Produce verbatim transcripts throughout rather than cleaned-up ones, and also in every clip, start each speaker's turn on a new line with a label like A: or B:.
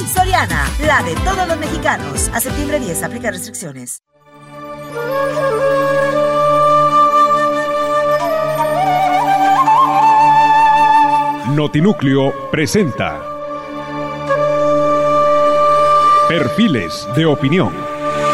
A: Soriana, la de todos los mexicanos. A septiembre diez, aplica restricciones.
B: Notinúcleo presenta Perfiles de Opinión.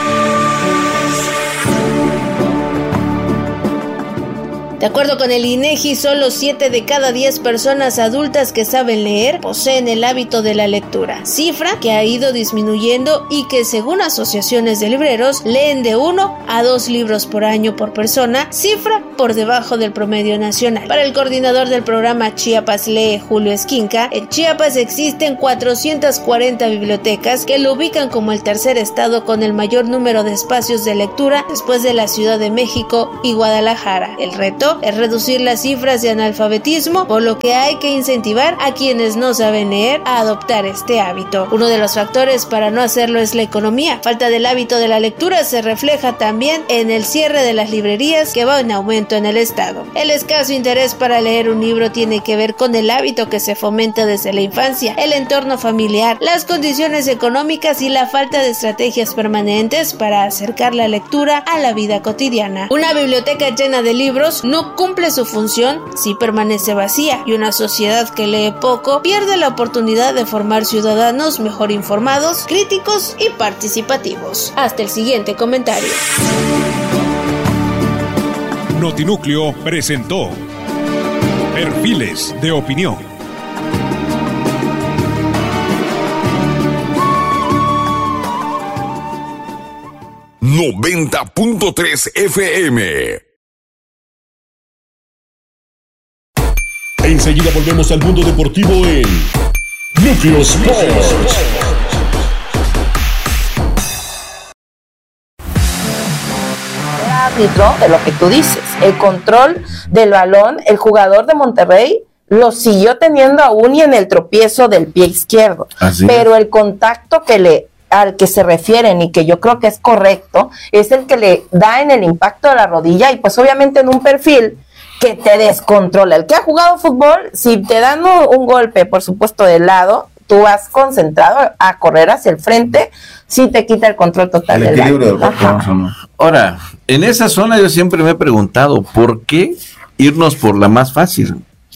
C: De acuerdo con el INEGI, solo siete de cada diez personas adultas que saben leer poseen el hábito de la lectura, cifra que ha ido disminuyendo y que, según asociaciones de libreros, leen de uno a dos libros por año por persona, cifra por debajo del promedio nacional. Para el coordinador del programa Chiapas Lee, Julio Esquinca, en Chiapas existen cuatrocientas cuarenta bibliotecas que lo ubican como el tercer estado con el mayor número de espacios de lectura después de la Ciudad de México y Guadalajara. El reto es reducir las cifras de analfabetismo, por lo que hay que incentivar a quienes no saben leer a adoptar este hábito. Uno de los factores para no hacerlo es la economía. Falta del hábito de la lectura se refleja también en el cierre de las librerías, que va en aumento en el estado. El escaso interés para leer un libro tiene que ver con el hábito que se fomenta desde la infancia, el entorno familiar, las condiciones económicas y la falta de estrategias permanentes para acercar la lectura a la vida cotidiana. Una biblioteca llena de libros no No cumple su función si permanece vacía, y una sociedad que lee poco pierde la oportunidad de formar ciudadanos mejor informados, críticos y participativos. Hasta el siguiente comentario.
B: Notinúcleo presentó Perfiles de Opinión.
D: noventa punto tres F M.
E: Enseguida volvemos al mundo deportivo en Núcleo Sports.
F: Árbitro de lo que tú dices, el control del balón, el jugador de Monterrey lo siguió teniendo aún y en el tropiezo del pie izquierdo. Así pero es. El contacto que le al que se refieren y que yo creo que es correcto es el que le da en el impacto de la rodilla, y pues obviamente en un perfil que te descontrola. El que ha jugado fútbol, si te dan un, un golpe, por supuesto, de lado, tú vas concentrado a correr hacia el frente, sí te quita el control total.
G: El equilibrio del balón. ¿No? Ahora, en esa zona yo siempre me he preguntado, ¿por qué irnos por la más fácil?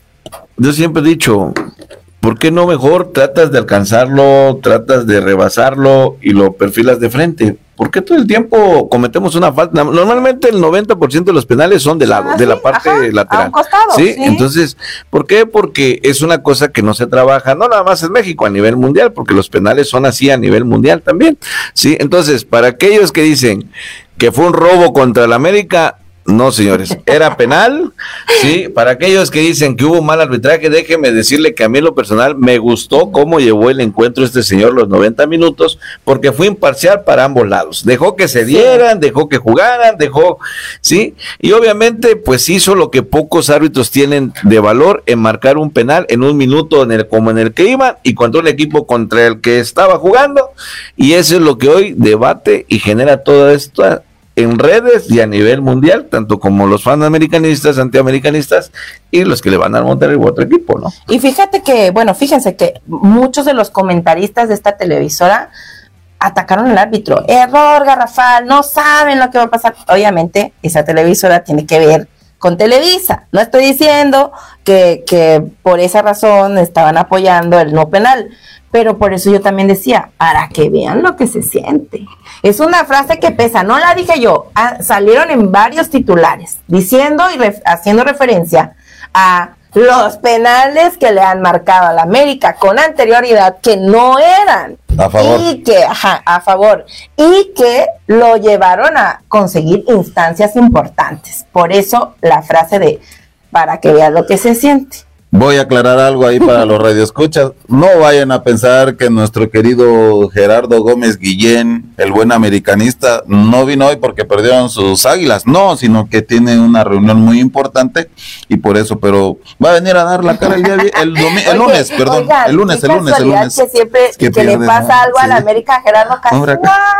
G: Yo siempre he dicho, ¿por qué no mejor tratas de alcanzarlo, tratas de rebasarlo y lo perfilas de frente? ¿Por qué todo el tiempo cometemos una falta? Normalmente el noventa por ciento de los penales son de lado, ah, de sí, la parte ajá, lateral. A un costado, ¿sí? ¿sí? Entonces, ¿por qué? Porque es una cosa que no se trabaja, no nada más en México, a nivel mundial, porque los penales son así a nivel mundial también, ¿sí? Entonces, para aquellos que dicen que fue un robo contra el América, no, señores, era penal, sí. Para aquellos que dicen que hubo mal arbitraje, déjeme decirle que a mí en lo personal me gustó cómo llevó el encuentro este señor los noventa minutos, porque fue imparcial para ambos lados, dejó que se dieran, dejó que jugaran, dejó, sí, y obviamente pues hizo lo que pocos árbitros tienen de valor en marcar un penal en un minuto en el, como en el que iban, y contra el equipo contra el que estaba jugando, y eso es lo que hoy debate y genera toda esta en redes y a nivel mundial, tanto como los fans americanistas, antiamericanistas y los que le van al Monterrey u otro equipo, ¿no?
F: Y fíjate que, bueno, fíjense que muchos de los comentaristas de esta televisora atacaron al árbitro. Error garrafal, no saben lo que va a pasar. Obviamente, esa televisora tiene que ver con Televisa. No estoy diciendo que, que por esa razón estaban apoyando el no penal, pero por eso yo también decía, para que vean lo que se siente. Es una frase que pesa, no la dije yo, ah, salieron en varios titulares, diciendo y ref, haciendo referencia a los penales que le han marcado a la América con anterioridad, que no eran.
G: A favor.
F: Y que, ajá, a favor. Y que lo llevaron a conseguir instancias importantes. Por eso la frase de, para que vean lo que se siente.
H: Voy a aclarar algo ahí para los radioescuchas. No vayan a pensar que nuestro querido Gerardo Gómez Guillén, el buen americanista, no vino hoy porque perdieron sus Águilas. No, sino que tiene una reunión muy importante y por eso, pero va a venir a dar la cara el día el, domi- el lunes, Oye, perdón, oigan, el lunes, el lunes, el lunes.
F: Que siempre que, que le pasa ¿no? algo sí. a la América, Gerardo casual.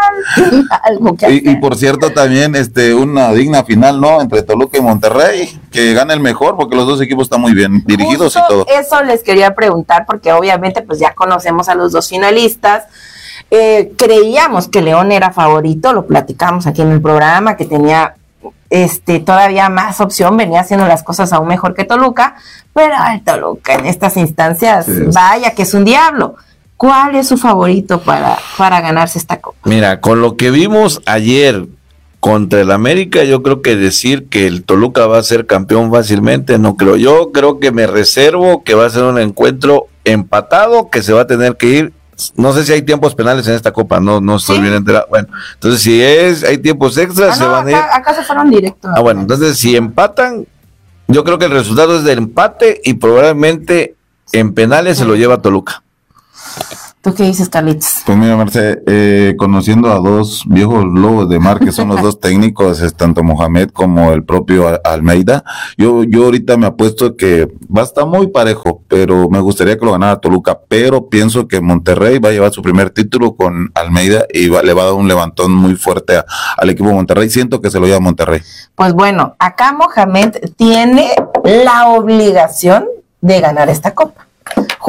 F: algo que
H: y, y por cierto también este una digna final, ¿no? Entre Toluca y Monterrey, que gane el mejor porque los dos equipos están muy bien dirigidos. partidos
F: eso,
H: y todo.
F: Eso les quería preguntar, porque obviamente pues ya conocemos a los dos finalistas. Eh, creíamos que León era favorito, lo platicamos aquí en el programa, que tenía este todavía más opción, venía haciendo las cosas aún mejor que Toluca, pero el Toluca en estas instancias, sí, vaya que es un diablo. ¿Cuál es su favorito para, para ganarse esta copa?
G: Mira, con lo que vimos ayer contra el América, yo creo que decir que el Toluca va a ser campeón fácilmente, no creo. Yo creo que me reservo que va a ser un encuentro empatado, que se va a tener que ir. No sé si hay tiempos penales en esta copa, no, no estoy ¿Sí? bien enterado. Bueno, entonces si es, hay tiempos extras,
F: ah,
G: se
F: no,
G: van
F: acá,
G: a ir.
F: Acá se fueron directos.
G: Ah, bueno, entonces si empatan, yo creo que el resultado es de empate y probablemente en penales sí. se lo lleva Toluca.
F: ¿Tú qué dices, Carlitos?
H: Pues mira, Marce, eh, conociendo a dos viejos lobos de mar, que son los dos técnicos, es tanto Mohamed como el propio Almeida, yo yo ahorita me apuesto que va a estar muy parejo, pero me gustaría que lo ganara Toluca, pero pienso que Monterrey va a llevar su primer título con Almeida y va, le va a dar un levantón muy fuerte a, al equipo de Monterrey. Siento que se lo lleva Monterrey.
F: Pues bueno, acá Mohamed tiene la obligación de ganar esta copa.